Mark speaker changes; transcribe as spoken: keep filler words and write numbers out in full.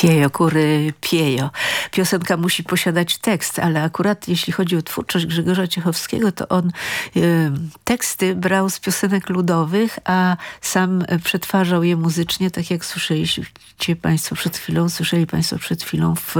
Speaker 1: Piejo, kury piejo. Piosenka musi posiadać tekst, ale akurat jeśli chodzi o twórczość Grzegorza Ciechowskiego, to on y, teksty brał z piosenek ludowych, a sam przetwarzał je muzycznie, tak jak słyszeliście Państwo przed chwilą, słyszeli Państwo przed chwilą w